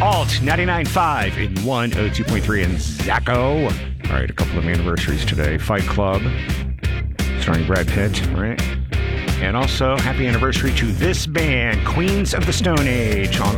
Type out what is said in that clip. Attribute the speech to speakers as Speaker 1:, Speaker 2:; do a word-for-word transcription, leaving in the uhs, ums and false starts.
Speaker 1: Alt ninety-nine point five in one oh two point three in Zacco. All right, a couple of anniversaries today. Fight Club, starring Brad Pitt, right? And also, happy anniversary to this band, Queens of the Stone Age, on